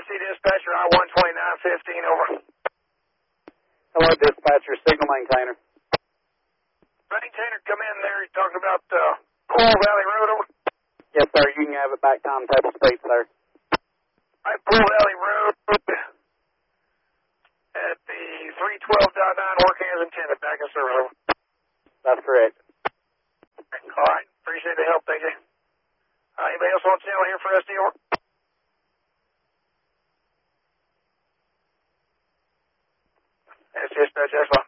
PRC dispatcher, I-129-15, over. Hello, dispatcher, signal maintainer. Maintainer, come in there. You're talking about Pool Valley Road, over. Yes, sir. You can have it back timetable speed, sir. All right, Pool Valley Road at the 312.9, working as intended. Back in service, over. That's correct. All right. Appreciate the help. Thank you. Anybody else on channel here for SD, over? That's dispatch, that's fine.